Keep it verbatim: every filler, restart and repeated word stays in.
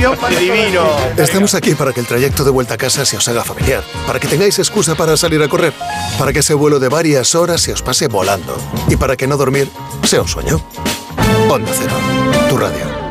Sergio. ¡Qué divino! Estamos aquí para que el trayecto de vuelta a casa se os haga familiar, para que tengáis excusa para salir a correr, para que ese vuelo de varias horas se os pase volando y para que no dormir sea un sueño. Onda Cero, tu radio.